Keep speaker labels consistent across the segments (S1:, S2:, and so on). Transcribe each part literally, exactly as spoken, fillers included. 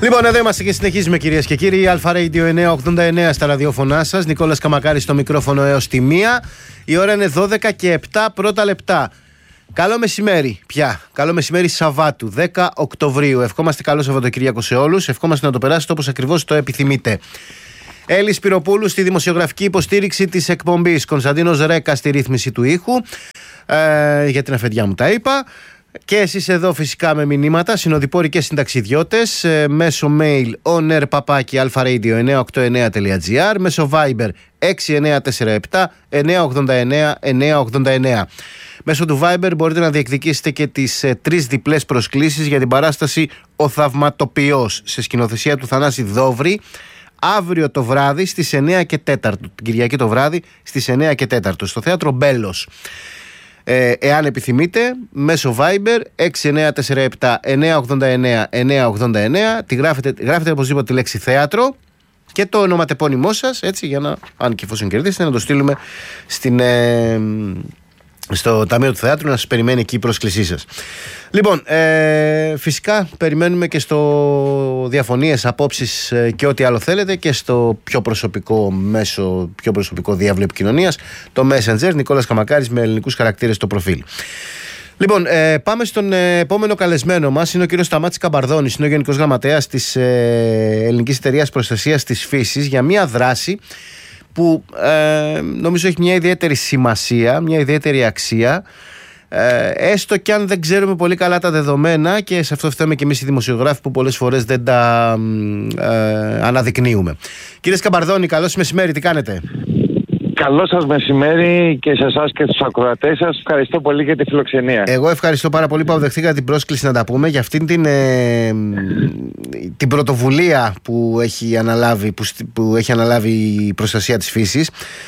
S1: Λοιπόν, εδώ είμαστε και συνεχίζουμε, κυρίες και κύριοι. Αλφα Radio εννιακόσια ογδόντα εννέα στα ραδιόφωνά σας. Νικόλας Καμακάρης στο μικρόφωνο έως τη μία. Η ώρα είναι δώδεκα και επτά πρώτα λεπτά. Καλό μεσημέρι πια. Καλό μεσημέρι Σαββάτου, δέκα Οκτωβρίου. Ευχόμαστε καλό Σαββατοκύριακο σε όλους. Ευχόμαστε να το περάσετε όπως ακριβώς το επιθυμείτε. Έλλη Σπυροπούλου στη δημοσιογραφική υποστήριξη της εκπομπής. Κωνσταντίνος Ρέκα στη ρύθμιση του ήχου. Ε, για την αφεντιά μου τα είπα. Και εσείς εδώ φυσικά με μηνύματα, συνοδοιπόροι και συνταξιδιώτες, ε, μέσω mail onair παπάκι alpharadio εννιακόσια ογδόντα εννέα τελεία gr, μέσω Viber έξι εννέα τέσσερα επτά εννιακόσια ογδόντα εννέα εννιακόσια ογδόντα εννέα. Μέσω του Viber μπορείτε να διεκδικήσετε και τις ε, τρεις διπλές προσκλήσεις για την παράσταση «Ο Θαυματοποιός» σε σκηνοθεσία του Θανάση Δόβρη, αύριο το βράδυ στις εννέα και τέσσερα, την Κυριακή το βράδυ στις εννέα και τέσσερα, στο Θέατρο Μπέλος. Ε, εάν επιθυμείτε, μέσω Viber έξι εννέα τέσσερα επτά εννιακόσια ογδόντα εννέα εννιακόσια ογδόντα εννέα, τη γράφετε, γράφετε οπωσδήποτε τη λέξη θέατρο και το ονοματεπώνυμό σας, έτσι, για να, αν και εφόσον κερδίσετε, να το στείλουμε στην, ε, στο Ταμείο του Θεάτρου να σας περιμένει εκεί η πρόσκλησή σας. Λοιπόν, ε, φυσικά περιμένουμε και στο διαφωνίες, απόψεις και ό,τι άλλο θέλετε και στο πιο προσωπικό μέσο, πιο προσωπικό διάβλο επικοινωνίας, το Messenger, Νικόλας Καμακάρης με ελληνικούς χαρακτήρες στο προφίλ. Λοιπόν, ε, πάμε στον ε, επόμενο καλεσμένο μας. Είναι ο κύριος Σταμάτης Καμπαρδώνης, είναι ο Γενικός Γραμματέας της ε, Ελληνικής Εταιρείας Προστασίας της Φύσης, για μια δράση που ε, νομίζω έχει μια ιδιαίτερη σημασία, μια ιδιαίτερη αξία, ε, έστω κι αν δεν ξέρουμε πολύ καλά τα δεδομένα, και σε αυτό φταίμε και εμείς οι δημοσιογράφοι που πολλές φορές δεν τα ε, αναδεικνύουμε. Κύριε Καμπαρδώνη, καλώς μεσημέρι, τι κάνετε?
S2: Καλό σας μεσημέρι και σε εσάς και στους ακροατές σας. Ευχαριστώ πολύ για τη φιλοξενία.
S1: Εγώ ευχαριστώ πάρα πολύ που αποδεχτήκατε την πρόσκληση να τα πούμε για αυτήν την, ε, την πρωτοβουλία που έχει, αναλάβει, που, που έχει αναλάβει η προστασία της φύσης.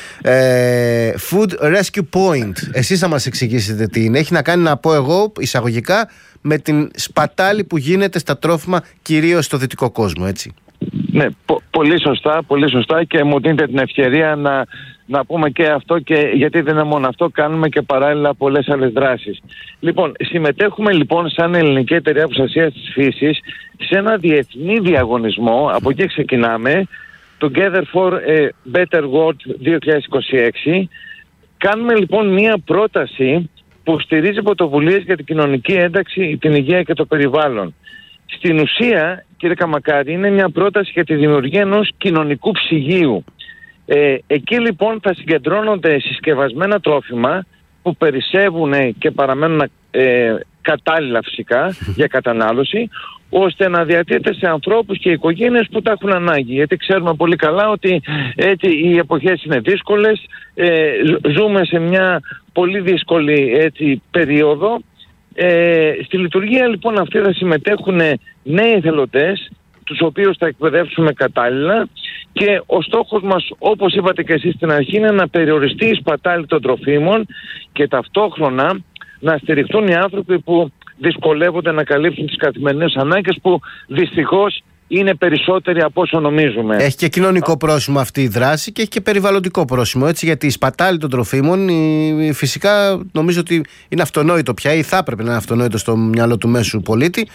S1: Ε, Food Rescue Point. Εσείς θα μας εξηγήσετε τι είναι. Έχει να κάνει, να πω εγώ εισαγωγικά, με την σπατάλη που γίνεται στα τρόφιμα, κυρίως στο δυτικό κόσμο, έτσι.
S2: Ναι, πο- πολύ σωστά, πολύ σωστά, και μου δίνετε την ευκαιρία να, να πούμε και αυτό, και γιατί δεν είναι μόνο αυτό, κάνουμε και παράλληλα πολλές άλλες δράσεις. Λοιπόν, συμμετέχουμε λοιπόν σαν Ελληνική Εταιρεία Προστασίας της Φύσης σε ένα διεθνή διαγωνισμό, από εκεί ξεκινάμε, Together for a Better World δύο χιλιάδες είκοσι έξι. Κάνουμε λοιπόν μία πρόταση που στηρίζει πρωτοβουλίες για την κοινωνική ένταξη, την υγεία και το περιβάλλον. Στην ουσία, κύριε Καμακάρη, είναι μια πρόταση για τη δημιουργία ενός κοινωνικού ψυγείου. Ε, εκεί λοιπόν θα συγκεντρώνονται συσκευασμένα τρόφιμα που περισσεύουν και παραμένουν ε, κατάλληλα φυσικά για κατανάλωση, ώστε να διατίθεται σε ανθρώπους και οικογένειες που τα έχουν ανάγκη. Γιατί ξέρουμε πολύ καλά ότι έτσι, οι εποχές είναι δύσκολες, ε, ζούμε σε μια πολύ δύσκολη έτσι, περίοδο. Ε, στη λειτουργία λοιπόν αυτή θα συμμετέχουν νέοι εθελοντές, τους οποίους θα εκπαιδεύσουμε κατάλληλα, και ο στόχος μας, όπως είπατε και εσείς στην αρχή, είναι να περιοριστεί η σπατάλη των τροφίμων και ταυτόχρονα να στηριχτούν οι άνθρωποι που δυσκολεύονται να καλύψουν τις καθημερινές ανάγκες, που δυστυχώς είναι περισσότεροι από όσο νομίζουμε.
S1: Έχει και κοινωνικό πρόσημο αυτή η δράση και έχει και περιβαλλοντικό πρόσημο, έτσι, γιατί η σπατάλη των τροφίμων η, φυσικά νομίζω ότι είναι αυτονόητο πια, ή θα έπρεπε να είναι αυτονόητο στο μυαλό του μέσου πολίτη,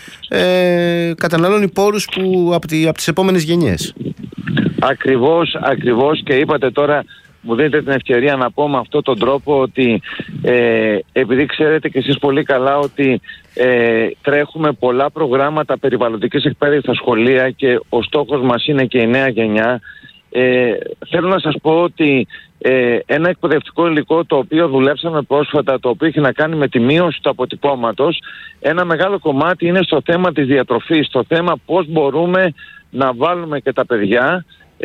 S1: ε, καταναλώνει πόρους που, από, τη, από τις επόμενες γενιές.
S2: Ακριβώς, ακριβώς, και είπατε τώρα, μου δίνετε την ευκαιρία να πω με αυτόν τον τρόπο ότι ε, επειδή ξέρετε και εσείς πολύ καλά ότι ε, τρέχουμε πολλά προγράμματα περιβαλλοντικής εκπαίδευσης στα σχολεία και ο στόχος μας είναι και η νέα γενιά, ε, θέλω να σας πω ότι ε, ένα εκπαιδευτικό υλικό το οποίο δουλέψαμε πρόσφατα, το οποίο έχει να κάνει με τη μείωση του αποτυπώματος, ένα μεγάλο κομμάτι είναι στο θέμα της διατροφής, στο θέμα πώς μπορούμε να βάλουμε και τα παιδιά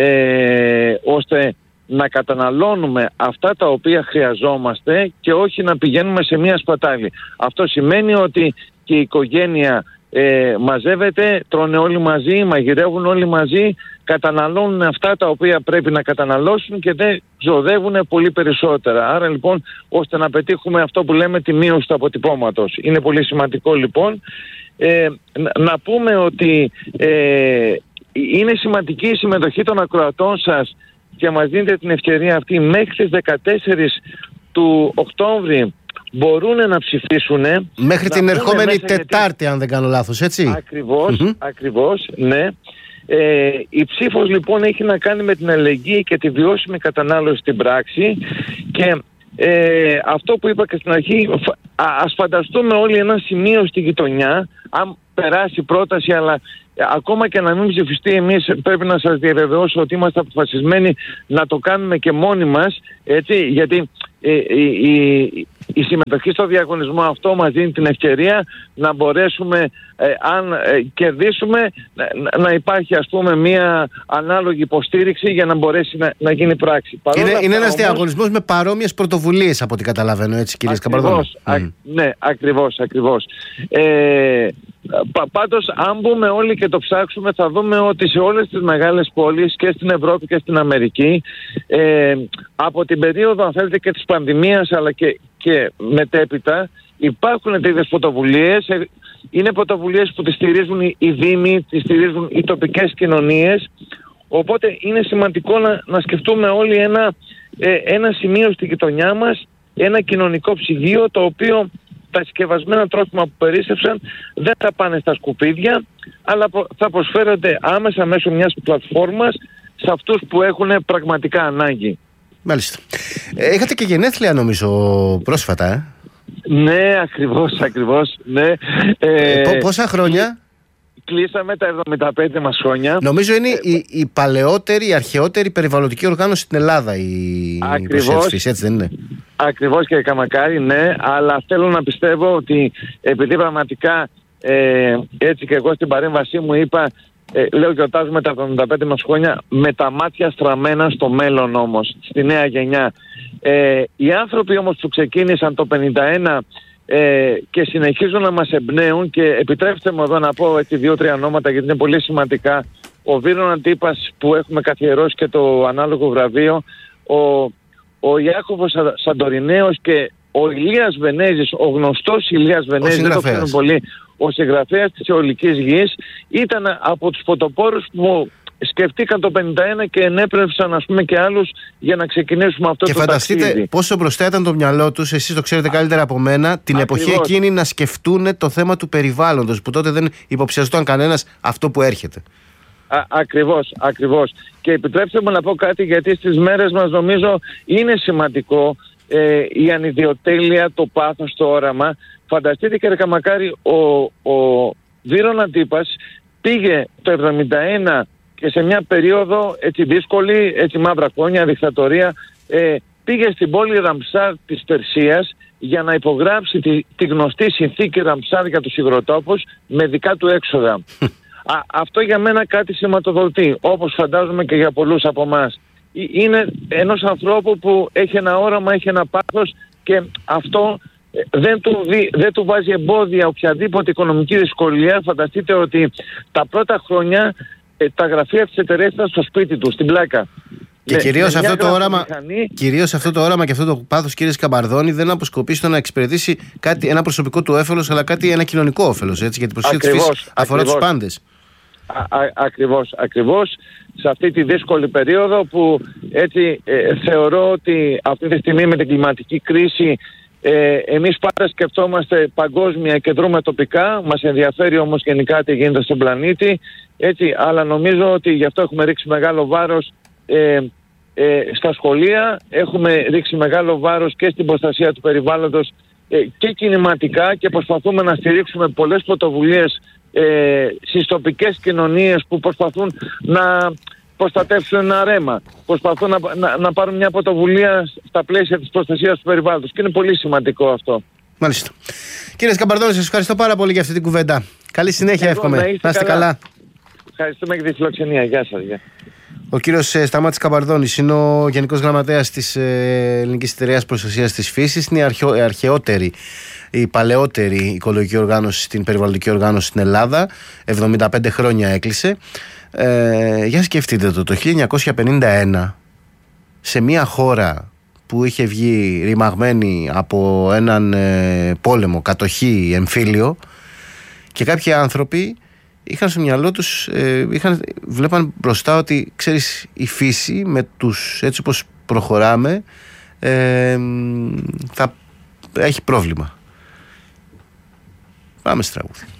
S2: ε, ώστε να καταναλώνουμε αυτά τα οποία χρειαζόμαστε και όχι να πηγαίνουμε σε μια σπατάλη. Αυτό σημαίνει ότι και η οικογένεια ε, μαζεύεται, τρώνε όλοι μαζί, μαγειρεύουν όλοι μαζί, καταναλώνουν αυτά τα οποία πρέπει να καταναλώσουν και δεν ξοδεύουν πολύ περισσότερα. Άρα λοιπόν, ώστε να πετύχουμε αυτό που λέμε τη μείωση του αποτυπώματος. Είναι πολύ σημαντικό λοιπόν ε, να, να πούμε ότι ε, είναι σημαντική η συμμετοχή των ακροατών σας και μας δίνετε την ευκαιρία αυτή μέχρι τις δεκατέσσερις του Οκτώβρη, μπορούν να ψηφίσουν.
S1: Μέχρι την ερχόμενη Τετάρτη, γιατί... αν δεν κάνω λάθος, έτσι.
S2: Ακριβώς,
S1: mm-hmm.
S2: ακριβώς, ναι. Ε, η ψήφος λοιπόν έχει να κάνει με την αλληλεγγύη και τη βιώσιμη κατανάλωση στην πράξη και ε, αυτό που είπα και στην αρχή, α, ας φανταστούμε όλοι ένα σημείο στη γειτονιά, αν περάσει πρόταση, αλλά ακόμα και να μην ψηφιστεί, εμείς πρέπει να σας διαβεβαιώσω ότι είμαστε αποφασισμένοι να το κάνουμε και μόνοι μας, έτσι, γιατί ε, η, η, η συμμετοχή στο διαγωνισμό αυτό μας δίνει την ευκαιρία να μπορέσουμε, ε, αν ε, κερδίσουμε, να, να υπάρχει, ας πούμε, μια ανάλογη υποστήριξη για να μπορέσει να, να γίνει πράξη.
S1: Είναι,
S2: αυτά,
S1: είναι ένας
S2: όμως,
S1: διαγωνισμός με παρόμοιες πρωτοβουλίες από ό,τι καταλαβαίνω, έτσι, κύριε Σκαμπαρδόνη.
S2: Mm. Ναι, ακριβώς, ακριβώς. Ε, πα, πάντως, αν μπούμε όλοι και το ψάξουμε, θα δούμε ότι σε όλες τις μεγάλες πόλεις και στην Ευρώπη και στην Αμερική, ε, από την περίοδο, αν θέλετε, και της πανδημίας, αλλά και, και μετέπειτα, υπάρχουν τέτοιες πρωτοβουλίες. Είναι πρωτοβουλίες που τις στηρίζουν οι, οι δήμοι, τις στηρίζουν οι τοπικές κοινωνίες. Οπότε είναι σημαντικό να, να σκεφτούμε όλοι ένα, ε, ένα σημείο στη γειτονιά μας, ένα κοινωνικό ψυγείο, το οποίο τα συσκευασμένα τρόφιμα που περίσσευσαν δεν θα πάνε στα σκουπίδια, αλλά θα προσφέρονται άμεσα μέσω μιας πλατφόρμας σε αυτούς που έχουν πραγματικά ανάγκη.
S1: Μάλιστα. Ε, είχατε και γενέθλια, νομίζω, πρόσφατα, ε?
S2: Ναι, ακριβώς, ακριβώς. Ναι.
S1: Ε, ε, πόσα χρόνια?
S2: Κλείσαμε τα εβδομήντα πέντε μας χρόνια.
S1: Νομίζω είναι ε, η, η παλαιότερη, η αρχαιότερη περιβαλλοντική οργάνωση στην Ελλάδα, η Προσέγγιση, έτσι δεν είναι?
S2: Ακριβώς, κύριε Καμακάρη, ναι, αλλά θέλω να πιστεύω ότι επειδή πραγματικά ε, έτσι και εγώ στην παρέμβασή μου είπα, ε, λέω γιορτάζουμε τα εβδομήντα πέντε μας χρόνια με τα μάτια στραμμένα στο μέλλον όμως, στη νέα γενιά. Ε, οι άνθρωποι όμως που ξεκίνησαν το πενήντα ένα ε, και συνεχίζουν να μας εμπνέουν, και επιτρέψτε μου εδώ να πω έτσι δύο-τρία ονόματα γιατί είναι πολύ σημαντικά. Ο Βίρον Αντίπας, που έχουμε καθιερώσει και το ανάλογο βραβείο, ο, ο Ιάκωβος Σαντορινέος και ο Ηλίας Βενέζης, ο γνωστός Ηλίας Βενέζης, δεν το ξέρουν πολύ, ο συγγραφέας της Αιωλικής Γης, ήταν από τους πρωτοπόρους που σκεφτήκαν το πενήντα ένα και ενέπνευσαν, ας πούμε, και άλλους για να ξεκινήσουμε αυτό
S1: και
S2: το
S1: ταξίδι. Και φανταστείτε πόσο μπροστά ήταν το μιαλό τους, εσείς το ξέρετε καλύτερα από μένα, την
S2: Ακριβώς.
S1: εποχή εκείνη να σκεφτούν το θέμα του περιβάλλοντος, που τότε δεν υποψιαζόταν κανένας αυτό που έρχεται.
S2: Α, ακριβώς, ακριβώς. Και επιτρέψτε μου να πω κάτι, γιατί στις μέρες μας νομίζω είναι σημαντικό ε, η ανιδιοτέλεια, το πάθος, το όραμα. Φανταστείτε, κύριε Καμακάρη, ο, ο Βίρον Αντίπας πήγε το εβδομήντα ένα και σε μια περίοδο έτσι δύσκολη, έτσι μαύρα χρόνια, δικτατορία, ε, πήγε στην πόλη Ραμσάρ της Περσίας για να υπογράψει τη, τη γνωστή συνθήκη Ραμσάρ για τους υγροτόπους με δικά του έξοδα. Α, αυτό για μένα κάτι σηματοδοτεί, όπως φαντάζομαι και για πολλούς από εμάς. Είναι ενός ανθρώπου που έχει ένα όραμα, έχει ένα πάθος, και αυτό δεν του, δι, δεν του βάζει εμπόδια οποιαδήποτε οικονομική δυσκολία. Φανταστείτε ότι τα πρώτα χρόνια ε, τα γραφεία της εταιρείας ήταν στο σπίτι του, στην πλάκα.
S1: Και κυρίως αυτό, το όραμα, κυρίως αυτό το όραμα και αυτό το πάθος, κύριε Σκαμπαρδόνη, δεν αποσκοπεί στο να εξυπηρετήσει κάτι, ένα προσωπικό του όφελος, αλλά κάτι, ένα κοινωνικό όφελος, έτσι, γιατί η προστασία της φύσης αφορά τους πάντες.
S2: Α, α, ακριβώς, ακριβώς σε αυτή τη δύσκολη περίοδο που έτσι ε, θεωρώ ότι αυτή τη στιγμή με την κλιματική κρίση ε, εμείς πάντα σκεφτόμαστε παγκόσμια και δρούμε τοπικά, μας ενδιαφέρει όμως γενικά τι γίνεται στον πλανήτη, έτσι, αλλά νομίζω ότι γι' αυτό έχουμε ρίξει μεγάλο βάρος ε, ε, στα σχολεία, έχουμε ρίξει μεγάλο βάρος και στην προστασία του περιβάλλοντος ε, και κινηματικά, και προσπαθούμε να στηρίξουμε πολλές πρωτοβουλίες Ε, στις τοπικές κοινωνίες που προσπαθούν να προστατεύσουν ένα ρέμα, προσπαθούν να, να, να πάρουν μια πρωτοβουλία στα πλαίσια της προστασίας του περιβάλλοντος, και είναι πολύ σημαντικό αυτό.
S1: Μάλιστα. Κύριε Σκαμπαρδόνη, σας ευχαριστώ πάρα πολύ για αυτή την κουβέντα. Καλή συνέχεια. Εγώ, εύχομαι. Να είστε, να είστε καλά. καλά.
S2: Ευχαριστούμε για τη φιλοξενία. Γεια σας. Γεια.
S1: Ο κύριος Σταμάτης Καπαρδόνης είναι ο Γενικός Γραμματέας της Ελληνικής Εταιρείας Προστασίας της Φύσης. Είναι η αρχαιο, αρχαιότερη, η παλαιότερη οικολογική οργάνωση στην περιβαλλοντική οργάνωση στην Ελλάδα. εβδομήντα πέντε χρόνια έκλεισε. Ε, για σκεφτείτε το, το χίλια εννιακόσια πενήντα ένα, σε μια χώρα που είχε βγει ρημαγμένη από έναν ε, πόλεμο, κατοχή, εμφύλιο, και κάποιοι άνθρωποι είχαν στο μυαλό τους, ε, είχαν, βλέπαν μπροστά ότι, ξέρεις, η φύση με τους, έτσι όπως προχωράμε, ε, θα έχει πρόβλημα. Πάμε στη τραγούδι.